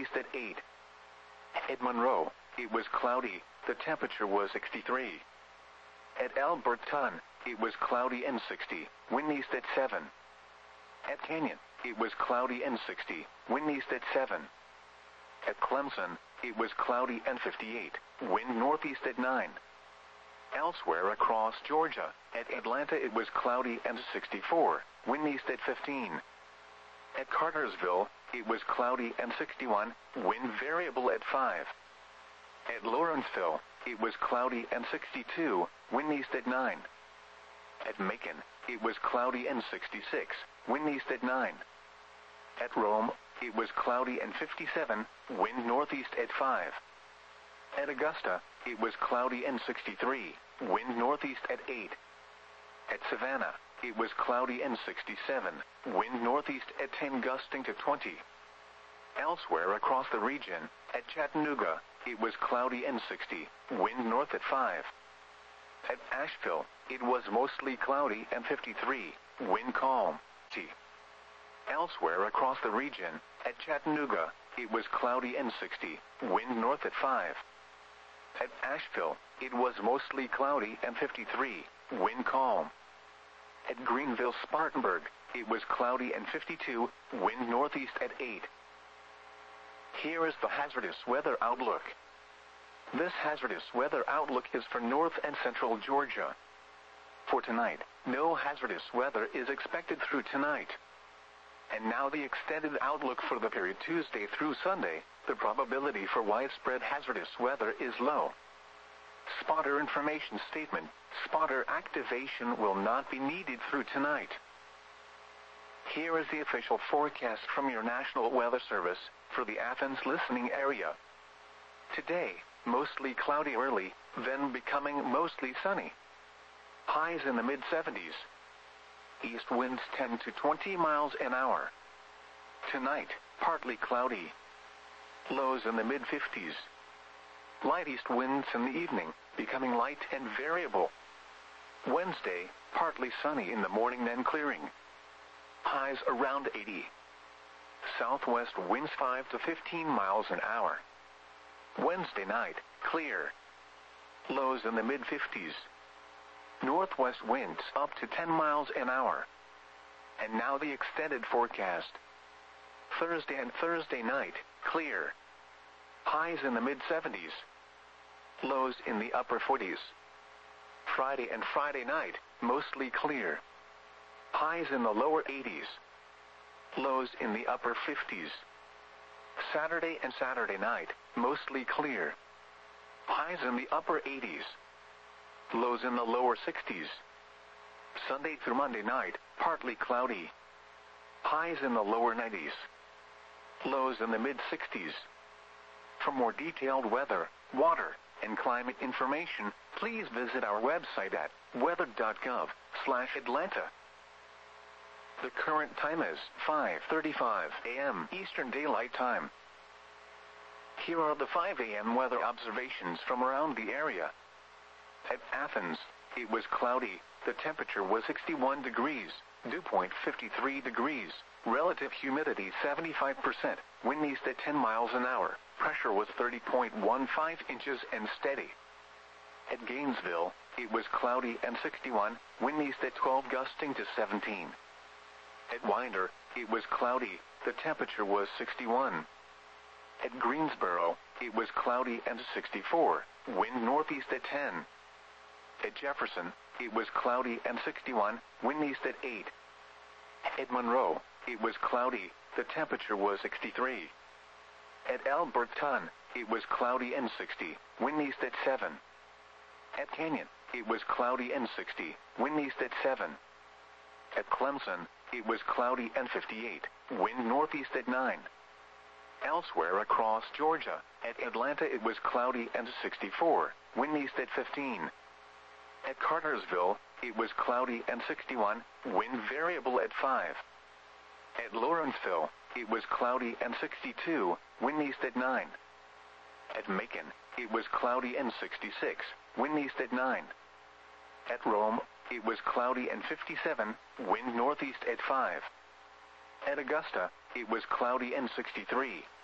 east at 8. At Monroe, it was cloudy, the temperature was 63. At Alberton, it was cloudy and 60, wind east at 7. At Canyon, it was cloudy and 60, wind east at 7. At Clemson, it was cloudy and 58, wind northeast at 9. Elsewhere across Georgia, at Atlanta it was cloudy and 64, wind east at 15. At Cartersville, it was cloudy and 61, wind variable at 5. At Lawrenceville, it was cloudy and 62, wind east at 9. At Macon, it was cloudy and 66, wind east at 9. At Rome, it was cloudy and 57, wind northeast at 5. At Augusta, it was cloudy and 63, wind northeast at 8. At Savannah, it was cloudy and 67, wind northeast at 10 gusting to 20. Elsewhere across the region, at Chattanooga, it was cloudy and 60, wind north at 5. At Asheville, it was mostly cloudy and 53, wind calm, T. Elsewhere across the region, at Chattanooga, it was cloudy and 60, wind north at 5. At Asheville, it was mostly cloudy and 53, wind calm. At Greenville-Spartanburg, it was cloudy and 52, wind northeast at 8. Here is the hazardous weather outlook. This hazardous weather outlook is for north and central Georgia. For tonight, no hazardous weather is expected through tonight. And now the extended outlook for the period Tuesday through Sunday, the probability for widespread hazardous weather is low. Spotter information statement, spotter activation will not be needed through tonight. Here is the official forecast from your National Weather Service for the Athens listening area. Today, mostly cloudy early, then becoming mostly sunny. Highs in the mid-70s. East winds 10 to 20 miles an hour. Tonight, partly cloudy. Lows in the mid-50s. Light east winds in the evening, becoming light and variable. Wednesday, partly sunny in the morning then clearing. Highs around 80. Southwest winds 5 to 15 miles an hour. Wednesday night, clear. Lows in the mid-50s. Northwest winds up to 10 miles an hour. And now the extended forecast. Thursday and Thursday night, clear. Highs in the mid-70s. Lows in the upper 40s. Friday and Friday night, mostly clear. Highs in the lower 80s. Lows in the upper 50s. Saturday and Saturday night, mostly clear. Highs in the upper 80s. Lows in the lower 60s. Sunday through Monday night, partly cloudy. Highs in the lower 90s. Lows in the mid-60s. For more detailed weather, water, and climate information, please visit our website at weather.gov/Atlanta. The current time is 5:35 a.m. Eastern Daylight Time. Here are the 5 a.m. weather observations from around the area. At Athens, it was cloudy, the temperature was 61 degrees, dew point 53 degrees, relative humidity 75%, wind east at 10 miles an hour, pressure was 30.15 inches and steady. At Gainesville, it was cloudy and 61, wind east at 12 gusting to 17. At Winder, it was cloudy, the temperature was 61. At Greensboro, it was cloudy and 64, wind northeast at 10. At Jefferson, it was cloudy and 61, wind east at 8. At Monroe, it was cloudy, the temperature was 63. At Alberton, it was cloudy and 60, wind east at 7. At Canyon, it was cloudy and 60, wind east at 7. At Clemson, it was cloudy and 58, wind northeast at 9. Elsewhere across Georgia, at Atlanta it was cloudy and 64, wind east at 15. At Cartersville, it was cloudy and 61, wind variable at 5. At Lawrenceville, it was cloudy and 62, wind east at 9. At Macon, it was cloudy and 66, wind east at 9. At Rome, it was cloudy and 57, wind northeast at 5. At Augusta, it was cloudy and 63,